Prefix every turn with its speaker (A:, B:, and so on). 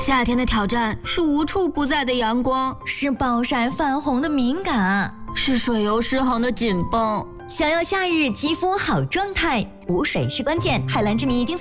A: 夏天的挑战是无处不在的阳光，
B: 是暴晒泛红的敏感，
A: 是水油失衡的紧绷。
B: 想要夏日肌肤好状态，补水是关键。海蓝之谜已经